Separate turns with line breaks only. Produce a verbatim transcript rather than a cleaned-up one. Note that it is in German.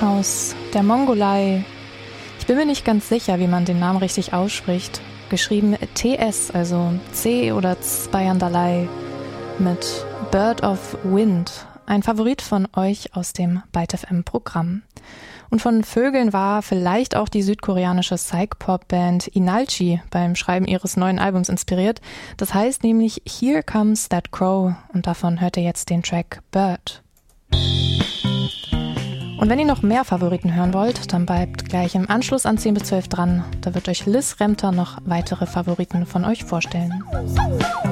aus der Mongolei. Ich bin mir nicht ganz sicher, wie man den Namen richtig ausspricht. Geschrieben T S, also C oder Zweiandalei mit Bird of Wind. Ein Favorit von euch aus dem Byte F M-Programm. Und von Vögeln war vielleicht auch die südkoreanische Psych-Pop-Band Inalchi beim Schreiben ihres neuen Albums inspiriert. Das heißt nämlich Here Comes That Crow und davon hört ihr jetzt den Track Bird. Und wenn ihr noch mehr Favoriten hören wollt, dann bleibt gleich im Anschluss an zehn bis zwölf dran. Da wird euch Liz Remter noch weitere Favoriten von euch vorstellen.